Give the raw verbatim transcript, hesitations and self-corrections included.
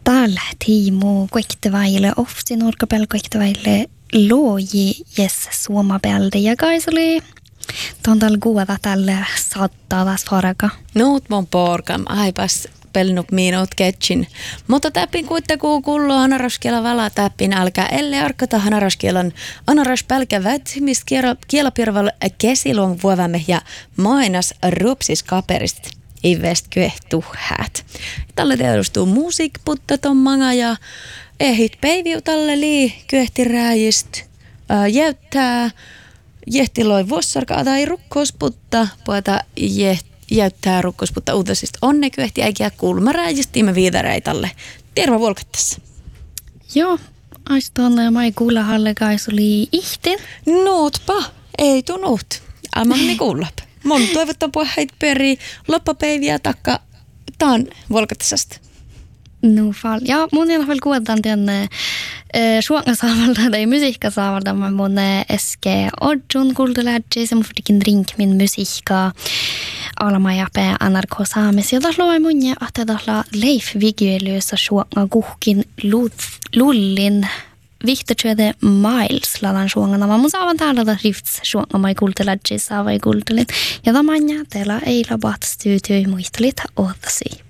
Täällä Tiimo koiktevaille ofti nurkapel koiktevaille loji jes suomapelde ja kaisali. Tuon täällä kuuda tälle saattaa taas faraka. Nuut mon porkam aipas pelnuk minut ketsin. Mutta täppin kuitenkin kullo anaraskiela vala täppin älkää elle arkata anaraskielan anaras pälkävät, mistä kielapirval kesilon vuovamme ja mainas rupsis kaperist. Ei vest kyehtu häät. Tälle teodustuu musiikputta ton manga ja ehit peiviu tälle lii kyehti rääjist. Jäyttää jehtiloi vuossarkaa tai rukkosputta, puhuta jäyttää rukkosputta uutasista onne kyehti äikiä kulmarääjist tiime viidareitalle. Terva volkattassa. Joo, aistoon mai kuulla hallekai oli ihtin. Nuutpa, ei tuu nuut. Almahni kuullap. Mun toivottaa puheit peri loppapeiviä takka taan volkatasasta. No fall. Ja mun i alla fall kuudan den eh, suongasaavalta tai musiikkasaavalta mun eske odjun kultulädji som fyrtikin drink min musiikka alamajape N R K Saamis. Ja tässä loin mun ja että tässä Leif Vigeliössä suonga kuhkin lullin Viktortjöde Miles ladan suongana. Mä mun saavan täällä da rifts suonga mai kultulädji saavai kultulin. Ja da manja teillä ei labat studioi muistelit ootasi.